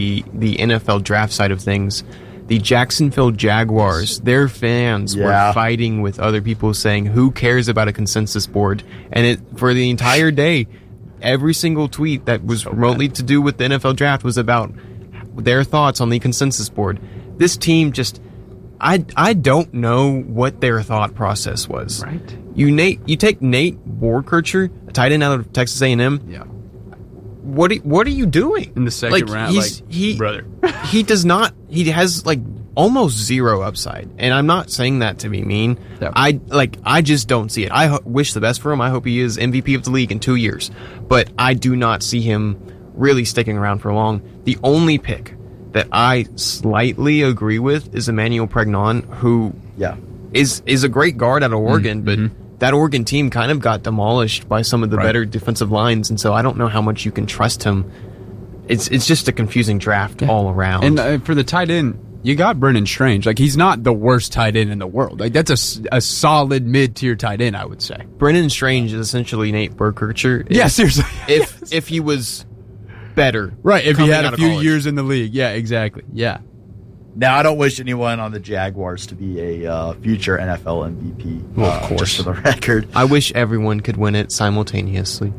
the NFL draft side of things, the Jacksonville Jaguars, their fans were fighting with other people saying, who cares about a consensus board? And for the entire day, every single tweet that was remotely to do with the NFL draft was about their thoughts on the consensus board. This team just, I don't know what their thought process was. Right. You take Nate Boerkircher, a tight end out of Texas A&M. Yeah. What are you doing in the second round? Brother, he does not. He has almost zero upside, and I'm not saying that to be mean. Yeah. I just don't see it. I wish the best for him. I hope he is MVP of the league in 2 years, but I do not see him really sticking around for long. The only pick that I slightly agree with is Emmanuel Pregnon, who is a great guard out of Oregon, but that Oregon team kind of got demolished by some of the better defensive lines, and so I don't know how much you can trust him. It's just a confusing draft all around. And for the tight end, you got Brennan Strange. He's not the worst tight end in the world. That's a solid mid-tier tight end, I would say. Brennan Strange is essentially Nate Boerkircher. Yeah, seriously. If he was better. Right, if he had a few years in the league. Yeah, exactly. Yeah. Now, I don't wish anyone on the Jaguars to be a future NFL MVP. Well, of course. Just for the record. I wish everyone could win it simultaneously.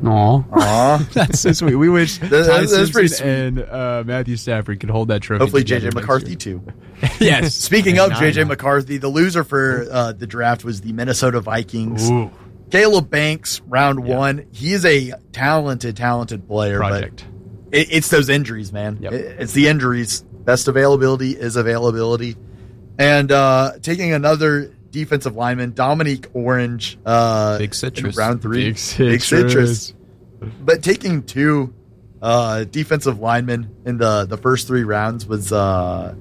Aw. That's so sweet. We wish Ty Simpson and Matthew Stafford could hold that trophy. Hopefully J.J. McCarthy, too. Yes. Speaking of J.J. McCarthy, the loser for the draft was the Minnesota Vikings. Ooh. Caleb Banks, round one. He is a talented player. Project. But it's those injuries, man. Yep. It's the injuries. Best availability is availability. And taking another defensive lineman, Dominique Orange. Big Citrus. Round 3. Big Citrus. But taking two defensive linemen in the first 3 rounds was not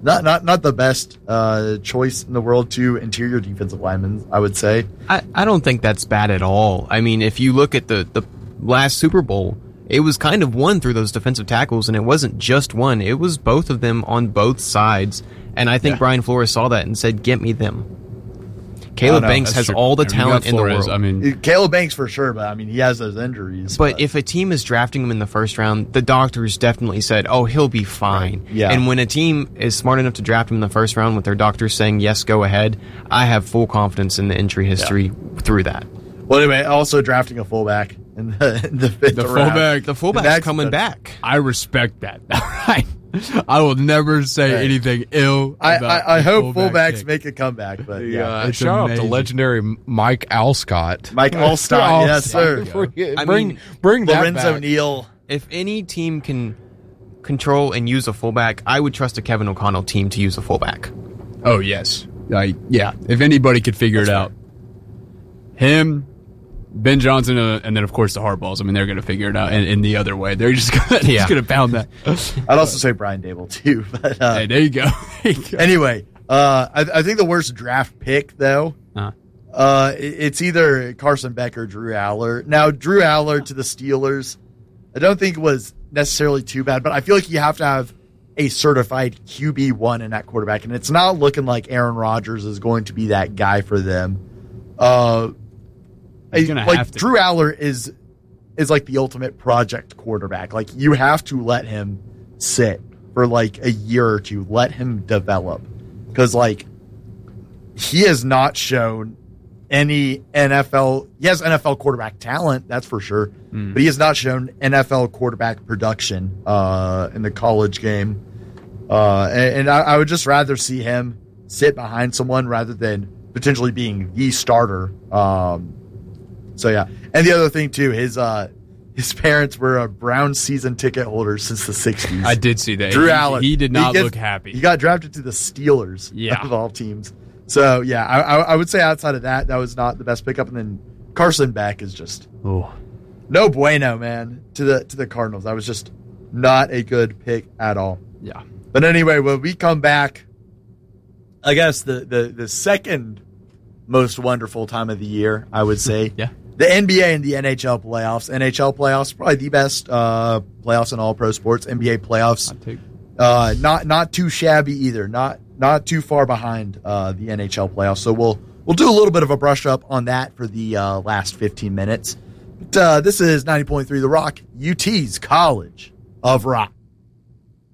the best choice in the world. 2 interior defensive linemen, I would say. I don't think that's bad at all. I mean, if you look at the last Super Bowl, it was kind of won through those defensive tackles, and it wasn't just one. It was both of them on both sides. And I think Brian Flores saw that and said, get me them. Caleb Banks has all the talent in the world. I mean, Caleb Banks for sure, but he has those injuries. But if a team is drafting him in the first round, the doctors definitely said, oh, he'll be fine. Right. Yeah. And when a team is smart enough to draft him in the first round with their doctors saying, yes, go ahead, I have full confidence in the injury history through that. Well, anyway, also drafting a fullback in the fifth round. The fullback's coming back. I respect that. Right. I will never say anything ill about I hope fullbacks pick. make a comeback. But shout out to legendary Mike Alstott. Mike Alstott, yes, sir. Bring that Lorenzo back. Neal. If any team can control and use a fullback, I would trust a Kevin O'Connell team to use a fullback. Oh, yes. If anybody could figure it out. Him, Ben Johnson, and then, of course, the Hardballs. I mean, they're going to figure it out in the other way. They're just going to pound that. I'd also say Brian Dable, too. But, hey, there you go. Anyway, I think the worst draft pick, though, it's either Carson Beck or Drew Aller. Now, Drew Aller to the Steelers, I don't think was necessarily too bad, but I feel like you have to have a certified QB1 in that quarterback, and it's not looking like Aaron Rodgers is going to be that guy for them. Drew Aller is like the ultimate project quarterback. Like, you have to let him sit for like a year or two, let him develop, because he has not shown any NFL. He has NFL quarterback talent, that's for sure, but he has not shown NFL quarterback production in the college game. And I would just rather see him sit behind someone rather than potentially being the starter. So yeah, and the other thing too, his parents were Brown season ticket holders since the 60s. I did see that. Drew Aller. He did not look happy. He got drafted to the Steelers of all teams. So yeah, I would say outside of that was not the best pickup. And then Carson Beck is just no bueno, man. To the Cardinals, that was just not a good pick at all. Yeah. But anyway, when we come back, I guess the second most wonderful time of the year, I would say. Yeah. The NBA and the NHL playoffs. NHL playoffs, probably the best playoffs in all pro sports. NBA playoffs, not too shabby either. Not too far behind the NHL playoffs. So we'll do a little bit of a brush up on that for the last 15 minutes. But this is 90.3 The Rock, UT's College of Rock.